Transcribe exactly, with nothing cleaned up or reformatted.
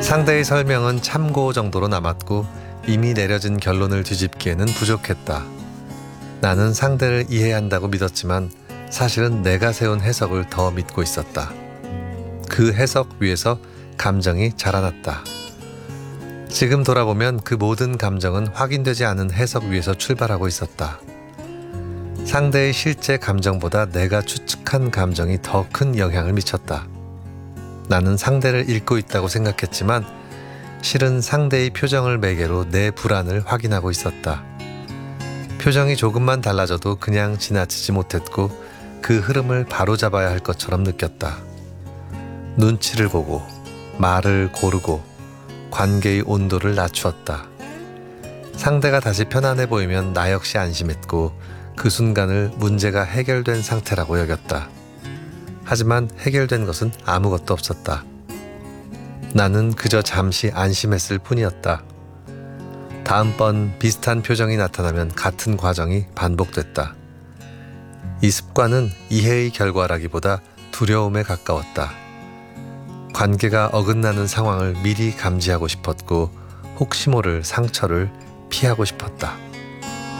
상대의 설명은 참고 정도로 남았고 이미 내려진 결론을 뒤집기에는 부족했다. 나는 상대를 이해한다고 믿었지만 사실은 내가 세운 해석을 더 믿고 있었다. 그 해석 위에서 감정이 자라났다. 지금 돌아보면 그 모든 감정은 확인되지 않은 해석 위에서 출발하고 있었다. 상대의 실제 감정보다 내가 추측한 감정이 더 큰 영향을 미쳤다. 나는 상대를 읽고 있다고 생각했지만 실은 상대의 표정을 매개로 내 불안을 확인하고 있었다. 표정이 조금만 달라져도 그냥 지나치지 못했고 그 흐름을 바로잡아야 할 것처럼 느꼈다. 눈치를 보고 말을 고르고 관계의 온도를 낮추었다. 상대가 다시 편안해 보이면 나 역시 안심했고 그 순간을 문제가 해결된 상태라고 여겼다. 하지만 해결된 것은 아무것도 없었다. 나는 그저 잠시 안심했을 뿐이었다. 다음번 비슷한 표정이 나타나면 같은 과정이 반복됐다. 이 습관은 이해의 결과라기보다 두려움에 가까웠다. 관계가 어긋나는 상황을 미리 감지하고 싶었고 혹시 모를 상처를 피하고 싶었다.